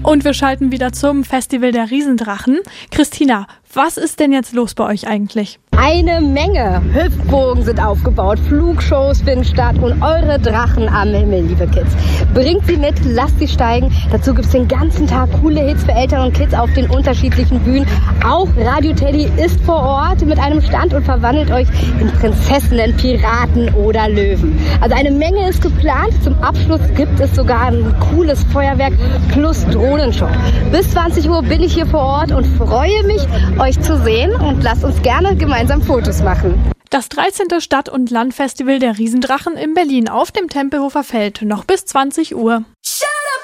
Und wir schalten wieder zum Festival der Riesendrachen. Christina, was ist denn jetzt los bei euch eigentlich? Eine Menge. Hüpfbogen sind aufgebaut, Flugshows finden statt und eure Drachen am Himmel, liebe Kids. Bringt sie mit, lasst sie steigen. Dazu gibt es den ganzen Tag coole Hits für Eltern und Kids auf den unterschiedlichen Bühnen. Auch Radio Teddy ist vor Ort mit einem Stand und verwandelt euch in Prinzessinnen, Piraten oder Löwen. Also eine Menge ist geplant. Zum Abschluss gibt es sogar ein cooles Feuerwerk plus Drohnenshow. Bis 20 Uhr bin ich hier vor Ort und freue mich, euch zu sehen, und lasst uns gerne gemeinsam Fotos machen. Das 13. Stadt- und Landfestival der Riesendrachen in Berlin auf dem Tempelhofer Feld, noch bis 20 Uhr.